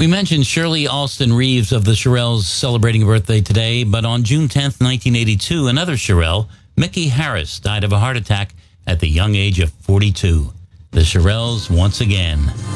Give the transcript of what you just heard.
We mentioned Shirley Alston Reeves of the Shirelles celebrating a birthday today, but on June 10th, 1982, another Shirelle, Mickey Harris, died of a heart attack at the young age of 42. The Shirelles once again.